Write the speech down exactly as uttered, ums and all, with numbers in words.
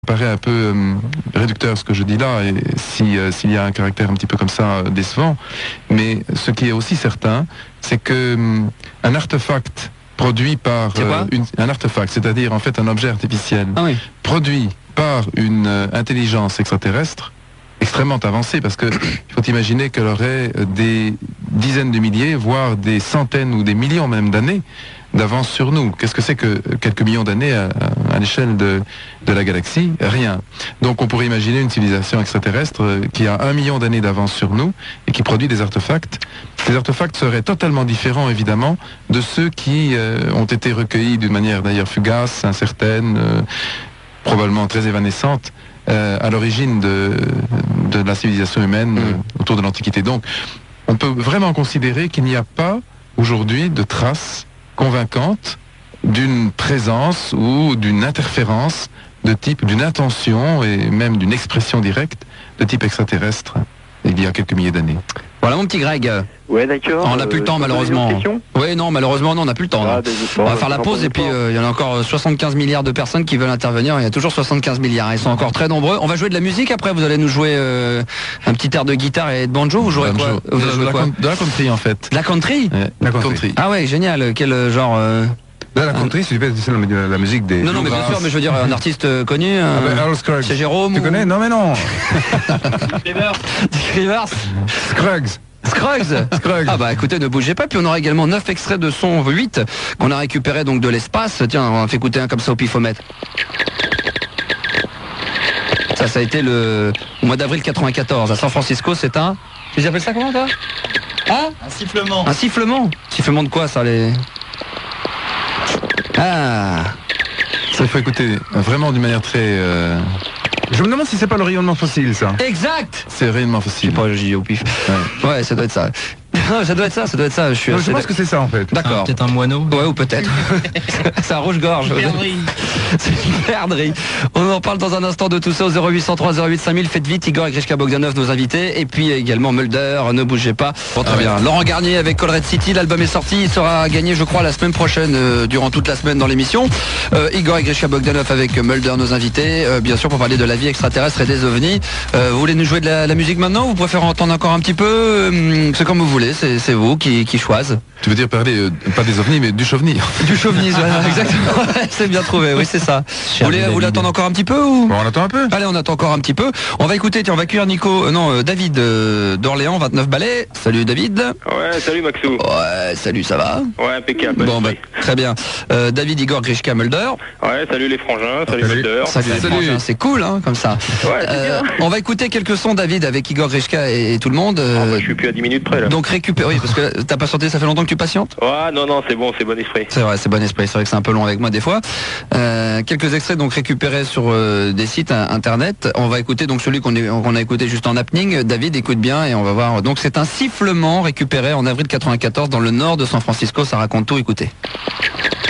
Ça paraît un peu euh, réducteur ce que je dis là, et si, euh, s'il y a un caractère un petit peu comme ça euh, décevant, mais ce qui est aussi certain, c'est que euh, un artefact produit par euh, une, un artefact, c'est-à-dire en fait un objet artificiel, ah oui. produit par une euh, intelligence extraterrestre extrêmement avancée, parce que il faut imaginer qu'elle aurait des dizaines de milliers, voire des centaines ou des millions même d'années d'avance sur nous. Qu'est-ce que c'est que quelques millions d'années à, à l'échelle de, de la galaxie? Rien. Donc on pourrait imaginer une civilisation extraterrestre qui a un million d'années d'avance sur nous et qui produit des artefacts. Ces artefacts seraient totalement différents, évidemment, de ceux qui euh, ont été recueillis d'une manière d'ailleurs fugace, incertaine, euh, probablement très évanescente, euh, à l'origine de, de la civilisation humaine euh, autour de l'Antiquité. Donc on peut vraiment considérer qu'il n'y a pas aujourd'hui de traces convaincante d'une présence ou d'une interférence de type, d'une intention et même d'une expression directe de type extraterrestre il y a quelques milliers d'années. Voilà mon petit Greg. Ouais, d'accord. On n'a plus le temps, malheureusement. Oui, non, malheureusement, non, on n'a plus le temps. Ah, on va faire la pause et puis il euh, y en a encore soixante-quinze milliards de personnes qui veulent intervenir. Il y a toujours soixante-quinze milliards. Ils sont encore très nombreux. On va jouer de la musique après. Vous allez nous jouer euh, un petit air de guitare et de banjo. Vous jouerez quoi, vous de, jouez la quoi de la country en fait. De la country, ouais, La country. country. Ah ouais, génial. Quel genre euh... Là, la country, c'est la, la musique des... Non, non, mais bien sûr, mais je veux dire, un artiste connu, ah ben, Earl Scruggs. C'est Jérôme. Tu ou... connais? Non, mais non. Rivers. Rivers. Scruggs. Scruggs. Scruggs. Ah bah écoutez, ne bougez pas. Puis on aura également neuf extraits de son huit qu'on a récupéré donc de l'espace. Tiens, on va faire écouter un comme ça au pifomètre. Ça, ça a été le mois d'avril quatre-vingt-quatorze à San Francisco. C'est un... Tu appelles ça comment, toi? Hein? Un sifflement. Un sifflement. Sifflement de quoi, ça, les... Ah, ça il faut écouter vraiment d'une manière très... Euh... Je me demande si c'est pas le rayonnement fossile, ça. Exact. C'est le rayonnement fossile. Je sais pas, j'y ai au pif. Ouais. Ouais, ça doit être ça. ça doit être ça, ça doit être ça. Je, suis non, je pense que c'est ça en fait. D'accord. Peut-être un moineau. Ouais, ou peut-être. C'est un rouge-gorge. C'est une perdrix. On en parle dans un instant de tout ça au zéro huit cent trois zéro huit cinq mille. Faites vite, Igor et Grishka Bogdanov, nos invités. Et puis également Mulder, ne bougez pas. Bon, très ah bien. Ouais. Laurent Garnier avec Colruyt City, l'album est sorti. Il sera gagné, je crois, la semaine prochaine, euh, durant toute la semaine dans l'émission. Euh, Igor et Grishka Bogdanov avec Mulder, nos invités. Euh, bien sûr, pour parler de la vie extraterrestre et des ovnis. Euh, vous voulez nous jouer de la, la musique maintenant ou vous préférez entendre encore un petit peu euh, c'est comme vous voulez, c'est vous qui, qui choisissez. Tu veux dire parler, euh, pas des ovnis, mais du chauvenir. Du chauvinisme, exactement. C'est bien trouvé, oui, c'est ça. Vous voulez, vous l'attendre encore un petit peu ou... Bon, on attend un peu. Allez, on attend encore un petit peu. On va écouter, tiens, on va accueillir Nico, euh, non, euh, David euh, d'Orléans, vingt-neuf balais. Salut David. Ouais, salut Maxou. Ouais, salut, ça va? Ouais, impeccable. Bon, bah, très bien. Euh, David, Igor, Grishka, Mulder. Ouais, salut les frangins, salut, salut. Mulder. Salut, salut. Les frangins, c'est cool, hein, comme ça. Ouais, euh, on va écouter quelques sons, David, avec Igor, Grishka et, et tout le monde. Euh, oh, bah, je suis plus à dix minutes près, là. Donc récupère, oui, parce que t'as patienté, ça fait longtemps que tu patientes? Ouais, non, non, c'est bon, c'est bon esprit. C'est vrai, c'est bon esprit, c'est vrai que c'est un peu long avec moi des fois. Euh, quelques extraits donc récupérés sur euh, des sites internet. On va écouter donc celui qu'on qu'on a écouté juste en happening. David, écoute bien et on va voir. Donc c'est un sifflement récupéré en avril quatre-vingt-quatorze dans le nord de San Francisco, ça raconte tout, écoutez.